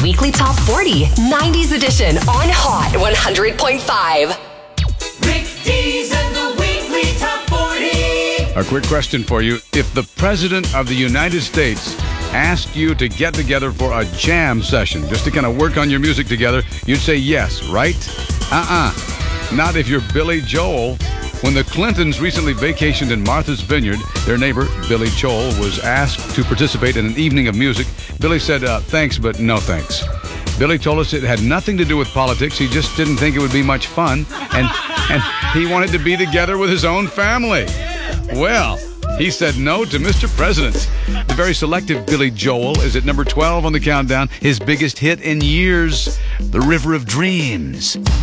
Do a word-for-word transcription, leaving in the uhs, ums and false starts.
weekly top forty, nineties edition on Hot one hundred point five. Rick Dees and the weekly top forty. A quick question for you. If the President of the United States asked you to get together for a jam session, just to kind of work on your music together, you'd say yes, right? Uh-uh. Not if you're Billy Joel. When the Clintons recently vacationed in Martha's Vineyard, their neighbor, Billy Joel, was asked to participate in an evening of music. Billy said, uh, thanks, but no thanks. Billy told us it had nothing to do with politics. He just didn't think it would be much fun, and, and he wanted to be together with his own family. Well, he said no to Mister President. The very selective Billy Joel is at number twelve on the countdown, his biggest hit in years, The River of Dreams.